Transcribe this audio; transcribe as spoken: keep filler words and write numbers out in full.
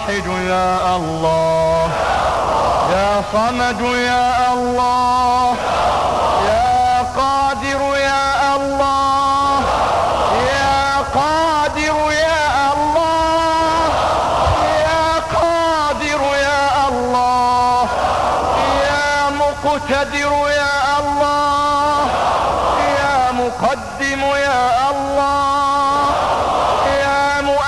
واحد يا الله، يا صمد يا الله، يا قادر يا الله، يا قادر يا الله، يا قادر يا الله، يا مقتدر يا الله، يا مقدم يا الله،